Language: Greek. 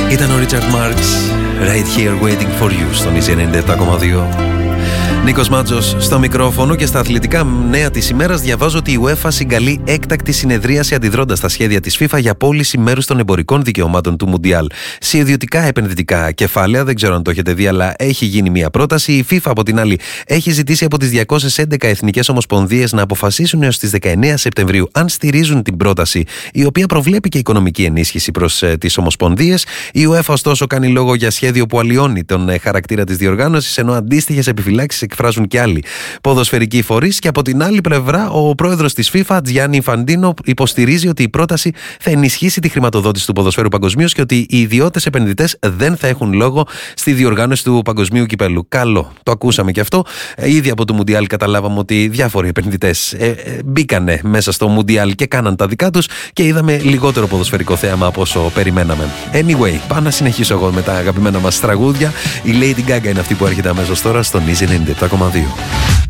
Ήταν ο Richard Marx, Right Here Waiting For You, στον Easy 97,2. Νίκος Μάτζος στο μικρόφωνο και στα αθλητικά νέα της ημέρας διαβάζω ότι η UEFA συγκαλεί έκτακτη συνεδρίαση αντιδρώντας στα σχέδια της FIFA για πώληση μέρους των εμπορικών δικαιωμάτων του Μουντιάλ σε ιδιωτικά επενδυτικά κεφάλαια. Δεν ξέρω αν το έχετε δει, αλλά έχει γίνει μια πρόταση. Η FIFA, από την άλλη, έχει ζητήσει από τις 211 εθνικές ομοσπονδίες να αποφασίσουν έως τις 19 Σεπτεμβρίου αν στηρίζουν την πρόταση, η οποία προβλέπει και οικονομική ενίσχυση προς τις ομοσπονδίες. Η UEFA, ωστόσο, κάνει λόγο για σχέδιο που αλλοιώνει τον χαρακτήρα της διοργάνωσης, ενώ αντίστοιχες επιφυλάξεις εκφράζουν και άλλοι ποδοσφαιρικοί φορείς. Και από την άλλη πλευρά, ο πρόεδρος της FIFA, Gianni Infantino, υποστηρίζει ότι η πρόταση θα ενισχύσει τη χρηματοδότηση του ποδοσφαίρου παγκοσμίως και ότι οι ιδιώτες επενδυτές δεν θα έχουν λόγο στη διοργάνωση του παγκοσμίου κυπέλου. Καλό. Το ακούσαμε και αυτό. Ήδη από το Μουντιάλ καταλάβαμε ότι διάφοροι επενδυτές μπήκανε μέσα στο Μουντιάλ και κάναν τα δικά τους και είδαμε λιγότερο ποδοσφαιρικό θέαμα από όσο περιμέναμε. Anyway, πάω να συνεχίσω εγώ με τα αγαπημένα μας τραγούδια. Η Lady Gaga είναι αυτή που έρχεται αμέσως τώρα στον Easy 97,2.